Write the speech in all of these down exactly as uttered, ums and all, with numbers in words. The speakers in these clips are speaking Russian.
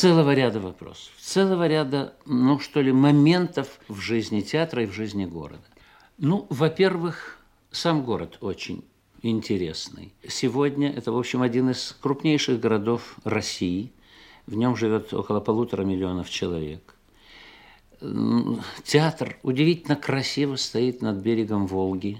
целого ряда вопросов, целого ряда, ну что ли, моментов в жизни театра и в жизни города. Ну, во-первых, сам город очень интересный. Сегодня это, в общем, один из крупнейших городов России. В нем живет около полутора миллионов человек. Театр удивительно красиво стоит над берегом Волги.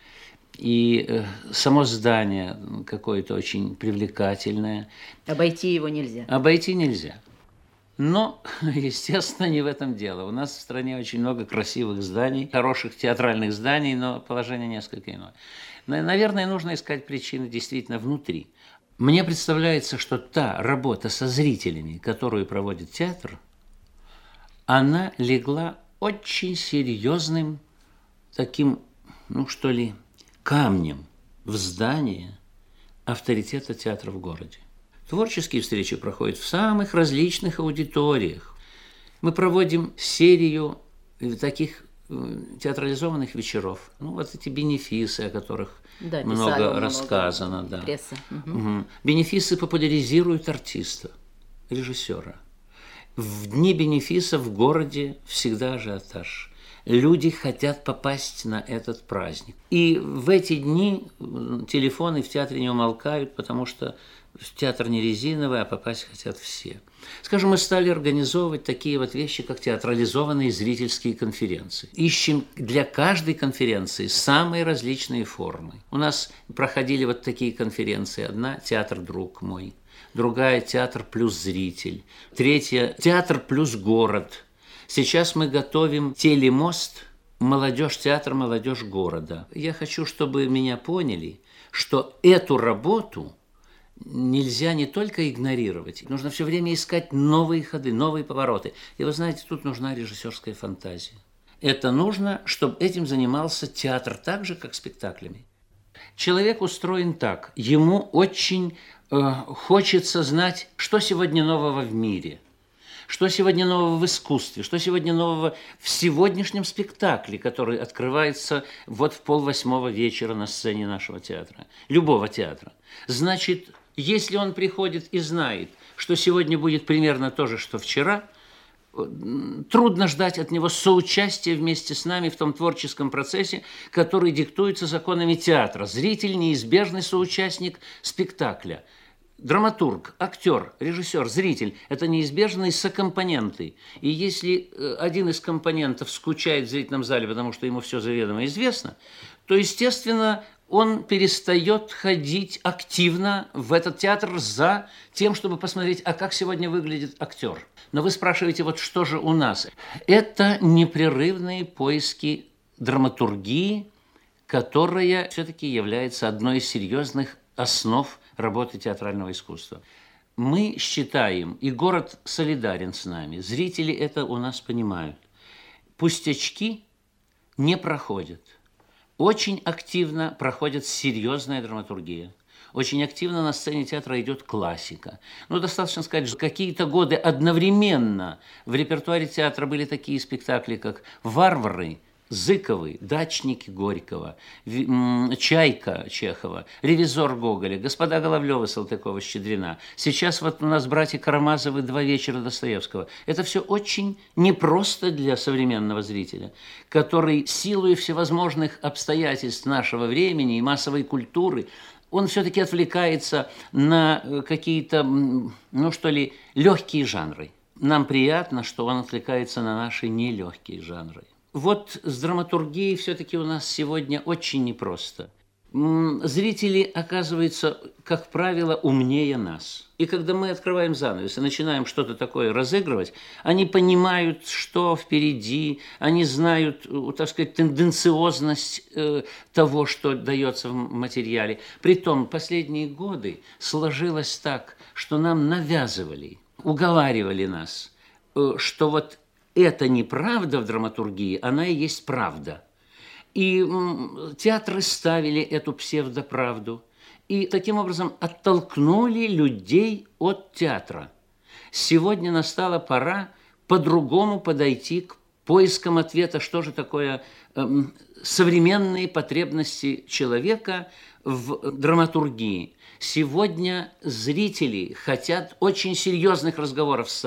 И само здание какое-то очень привлекательное. Обойти его нельзя. Обойти нельзя. Но, естественно, не в этом дело. У нас в стране очень много красивых зданий, хороших театральных зданий, но положение несколько иное. Наверное, нужно искать причины действительно внутри. Мне представляется, что та работа со зрителями, которую проводит театр, она легла очень серьезным таким, ну что ли, камнем в здание авторитета театра в городе. Творческие встречи проходят в самых различных аудиториях. Мы проводим серию таких театрализованных вечеров. Ну, вот эти бенефисы, о которых да, много рассказано. Много, да. Пресса. Угу. Угу. Бенефисы популяризируют артиста, режиссера. В дни бенефиса в городе всегда ажиотаж. Люди хотят попасть на этот праздник. И в эти дни телефоны в театре не умолкают, потому что театр не резиновый, а попасть хотят все. Скажем, мы стали организовывать такие вот вещи, как театрализованные зрительские конференции. Ищем для каждой конференции самые различные формы. У нас проходили вот такие конференции. Одна – «Театр друг мой», другая – «Театр плюс зритель», третья – «Театр плюс город». Сейчас мы готовим телемост «Молодежь театра, молодежь города». Я хочу, чтобы меня поняли, что эту работу нельзя не только игнорировать, нужно все время искать новые ходы, новые повороты. И вы знаете, тут нужна режиссерская фантазия. Это нужно, чтобы этим занимался театр так же, как спектаклями. Человек устроен так, ему очень э, хочется знать, что сегодня нового в мире. Что сегодня нового в искусстве, что сегодня нового в сегодняшнем спектакле, который открывается вот в полвосьмого вечера на сцене нашего театра, любого театра. Значит, если он приходит и знает, что сегодня будет примерно то же, что вчера, трудно ждать от него соучастия вместе с нами в том творческом процессе, который диктуется законами театра. Зритель – неизбежный соучастник спектакля. Драматург, актер, режиссер, зритель – это неизбежные сокомпоненты. И если один из компонентов скучает в зрительном зале, потому что ему все заведомо известно, то, естественно, он перестает ходить активно в этот театр за тем, чтобы посмотреть, а как сегодня выглядит актер. Но вы спрашиваете, вот что же у нас? Это непрерывные поиски драматургии, которая все-таки является одной из серьезных основ работы театрального искусства. Мы считаем, и город солидарен с нами, зрители это у нас понимают, пустячки не проходят. Очень активно проходит серьезная драматургия. Очень активно на сцене театра идет классика. Ну, достаточно сказать, что какие-то годы одновременно в репертуаре театра были такие спектакли, как «Варвары», Зыковы, «Дачники» Горького, «Чайка» Чехова, «Ревизор» Гоголя, «Господа Головлёвы» Салтыкова-Щедрина. Сейчас вот у нас «Братья Карамазовы», «Два вечера» Достоевского. Это все очень непросто для современного зрителя, который силой всевозможных обстоятельств нашего времени и массовой культуры, он все-таки отвлекается на какие-то, ну что ли, легкие жанры. Нам приятно, что он отвлекается на наши нелегкие жанры. Вот с драматургией все-таки у нас сегодня очень непросто. Зрители, оказывается, как правило, умнее нас. И когда мы открываем занавес и начинаем что-то такое разыгрывать, они понимают, что впереди, они знают, так сказать, тенденциозность э, того, что дается в материале. Притом, последние годы сложилось так, что нам навязывали, уговаривали нас, э, что вот это неправда в драматургии, она и есть правда. И театры ставили эту псевдоправду. И таким образом оттолкнули людей от театра. Сегодня настала пора по-другому подойти к поискам ответа, что же такое э, современные потребности человека в драматургии. Сегодня зрители хотят очень серьезных разговоров с собой.